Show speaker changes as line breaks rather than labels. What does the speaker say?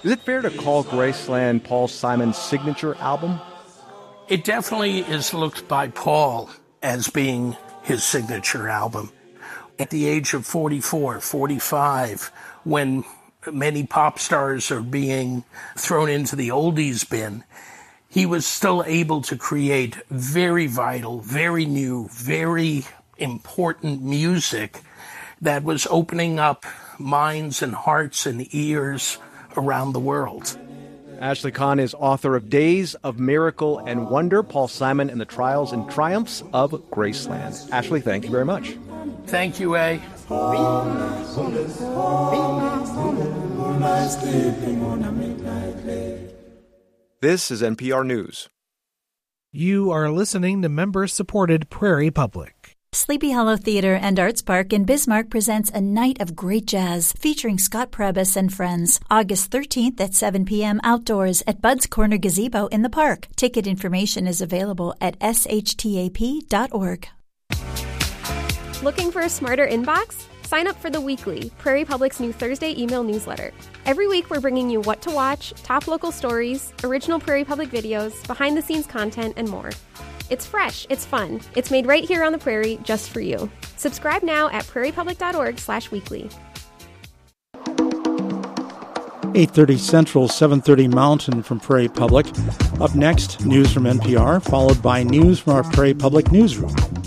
Is it fair to call Graceland Paul Simon's signature album?
It definitely is looked by Paul as being his signature album. At the age of 44, 45, when many pop stars are being thrown into the oldies bin, he was still able to create very vital, very new, very important music that was opening up minds and hearts and ears around the world.
Ashley Kahn is author of Days of Miracle and Wonder, Paul Simon and the Trials and Triumphs of Graceland. Ashley, thank you very much.
Thank you, A.
This is NPR News.
You are listening to member-supported Prairie Public.
Sleepy Hollow Theater and Arts Park in Bismarck presents a night of great jazz featuring Scott Prebus and friends. August 13th at 7 p.m. outdoors at Bud's Corner Gazebo in the park. Ticket information is available at shtap.org.
Looking for a smarter inbox? Sign up for The Weekly, Prairie Public's new Thursday email newsletter. Every week we're bringing you what to watch, top local stories, original Prairie Public videos, behind-the-scenes content, and more. It's fresh, it's fun, it's made right here on the Prairie just for you. Subscribe now at prairiepublic.org/weekly.
8:30 Central, 7:30 Mountain from Prairie Public. Up next, news from NPR, followed by news from our Prairie Public newsroom.